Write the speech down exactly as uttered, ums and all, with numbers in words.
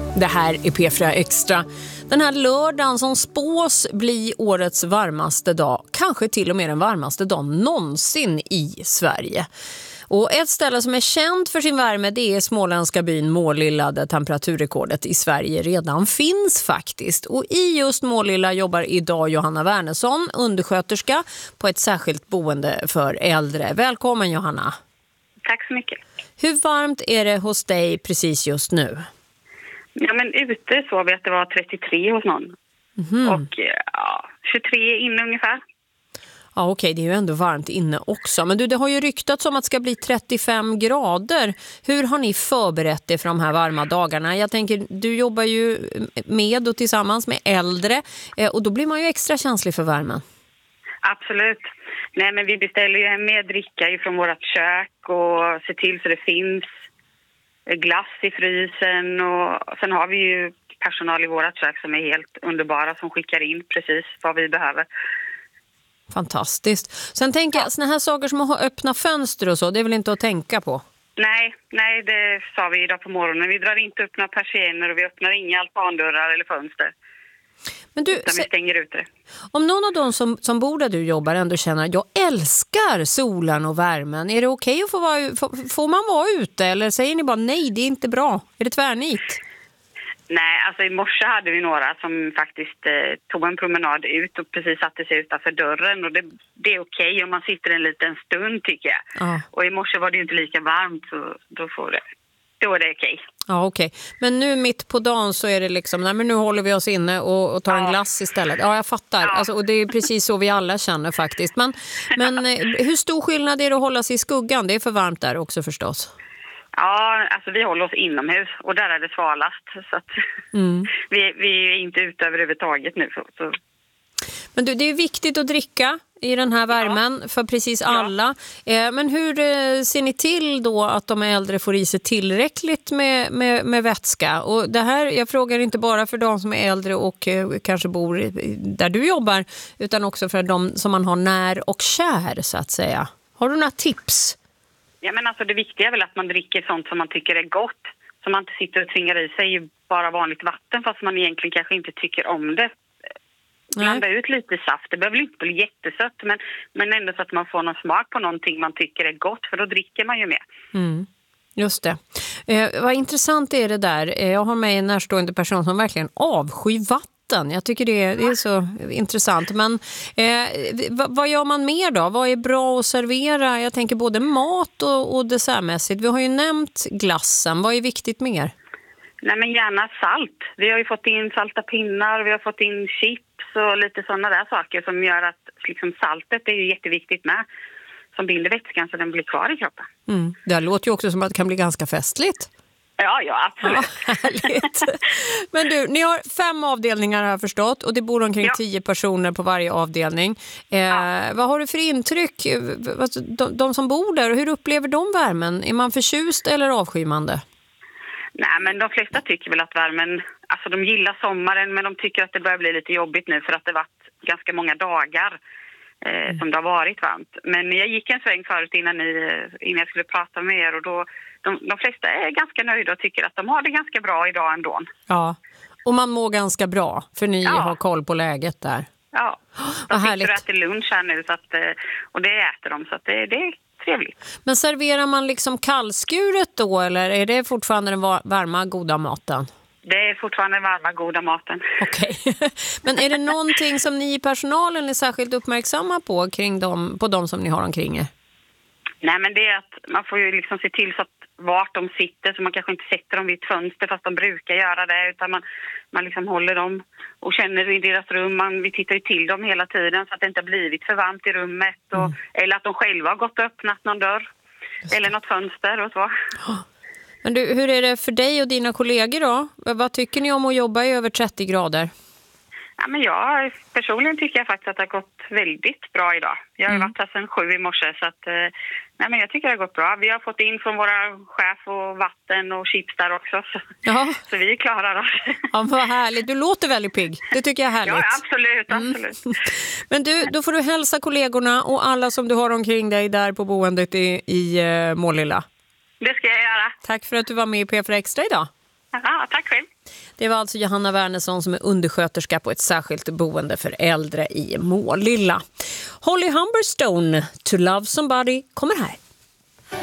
Det här är P fyra Extra. Den här lördagen som spås bli årets varmaste dag, kanske till och med den varmaste dagen någonsin i Sverige. Och ett ställe som är känt för sin värme, det är småländska byn Målilla, där temperaturrekordet i Sverige redan finns faktiskt. Och i just Målilla jobbar idag Johanna Wernersson, undersköterska på ett särskilt boende för äldre. Välkommen Johanna. Tack så mycket. Hur varmt är det hos dig precis just nu? Ja, men ute såg vi att det var trettiotre hos någon. Mm. Och ja, tjugotre inne ungefär. Ja, okej, det är ju ändå varmt inne också. Men du, det har ju ryktats om att det ska bli trettiofem grader. Hur har ni förberett er för de här varma dagarna? Jag tänker, du jobbar ju med och tillsammans med äldre. Och då blir man ju extra känslig för värmen. Absolut. Nej, men vi beställer ju med dricka från vårt kök och ser till så det finns glass i frysen. Och sen har vi ju personal i vårt kök som är helt underbara, som skickar in precis vad vi behöver. Fantastiskt. Sen tänker jag, såna här saker som att ha öppna fönster och så, det är väl inte att tänka på? Nej, nej, det sa vi idag på morgonen. Vi drar inte upp några persienner och vi öppnar inga altandörrar eller fönster. Men du, utan vi stänger ut det. Om någon av dem som, som bor där du jobbar ändå känner att jag älskar solen och värmen, är det okej att få vara, får, får man vara ute eller säger ni bara nej, det är inte bra? Är det tvärnit? Nej, alltså i morse hade vi några som faktiskt eh, tog en promenad ut och precis satte sig utanför dörren. Och det, det är okej om man sitter en liten stund tycker jag. Ah. Och i morse var det inte lika varmt så då, får det, då är det okej. Ja, okej. Men nu mitt på dagen så är det liksom, nej men nu håller vi oss inne och, och tar ja. en glass istället. Ja, jag fattar. Ja. Alltså, och det är precis så vi alla känner faktiskt. Men, men hur stor skillnad är det att hålla sig i skuggan? Det är för varmt där också förstås. Ja, alltså vi håller oss inomhus och där är det svalast. Så att mm. vi, vi är inte ute överhuvudtaget nu. Så. Men du, det är viktigt att dricka i den här värmen ja. för precis alla. Ja. Men hur ser ni till då att de äldre får i sig tillräckligt med, med, med vätska? Och det här, jag frågar inte bara för de som är äldre och kanske bor där du jobbar, utan också för de som man har när och kär så att säga. Har du några tips? Ja, men alltså det viktiga är väl att man dricker sånt som man tycker är gott. Så man inte sitter och tvingar i sig bara vanligt vatten fast man egentligen kanske inte tycker om det. Blanda ut lite saft. Det behöver inte bli jättesött men, men ändå så att man får någon smak på någonting man tycker är gott. För då dricker man ju mer. Mm. Just det. Eh, vad intressant är det där. Eh, jag har med en närstående person som verkligen avskyr vatten. Jag tycker det är, det är så intressant. Men eh, vad, vad gör man mer då? Vad är bra att servera? Jag tänker både mat och, och dessertmässigt. Vi har ju nämnt glassen. Vad är viktigt mer? Nej, men gärna salt. Vi har ju fått in salta pinnar, vi har fått in chips och lite sådana där saker som gör att liksom, saltet är ju jätteviktigt med. Som binder vätskan så den blir kvar i kroppen. Mm. Det låter ju också som att det kan bli ganska festligt. Ja, ja, absolut. Ja, härligt. Men du, ni har fem avdelningar har jag förstått och det bor omkring ja. tio personer på varje avdelning. Eh, ja. Vad har du för intryck? De, de som bor där, hur upplever de värmen? Är man förtjust eller avskymande? Nej, men de flesta tycker väl att värmen, alltså de gillar sommaren men de tycker att det börjar bli lite jobbigt nu för att det varit ganska många dagar eh, mm. som det har varit varmt. Men jag gick en sväng förut innan, ni, innan jag skulle prata med er och då De, de flesta är ganska nöjda och tycker att de har det ganska bra idag ändå. Ja, och man mår ganska bra för ni ja. har koll på läget där. Ja, de sitter och äter lunch här nu så att, och det äter de så att det, det är trevligt. Men serverar man liksom kallskuret då eller är det fortfarande den varma goda maten? Det är fortfarande den varma goda maten. Okej, okay. Men är det någonting som ni i personalen är särskilt uppmärksamma på kring dem, på de som ni har omkring er? Nej, men det är att man får ju liksom se till så att vart de sitter så man kanske inte sätter dem vid ett fönster fast de brukar göra det utan man, man liksom håller dem och känner i deras rum. Man, vi tittar ju till dem hela tiden så att det inte har blivit för varmt i rummet och, mm. eller att de själva har gått och öppnat någon dörr eller något fönster och så. Men du, hur är det för dig och dina kollegor då? Vad tycker ni om att jobba i över trettio grader? Ja, men jag personligen tycker jag faktiskt att det har gått väldigt bra idag. Jag har mm. varit här sedan sju i morse så att nej, men jag tycker det har gått bra. Vi har fått in från våra chef och vatten och chips där också. Så, så vi klarar oss. Ja, vad härligt. Du låter väldigt pigg. Det tycker jag är härligt. Ja, absolut. absolut. Mm. Men du, då får du hälsa kollegorna och alla som du har omkring dig där på boendet i, i uh, Målilla. Det ska jag göra. Tack för att du var med i P fyra Extra idag. Ja, tack själv. Det var alltså Johanna Wernersson som är undersköterska på ett särskilt boende för äldre i Målilla. Holly Humberstone, To Love Somebody, kommer här.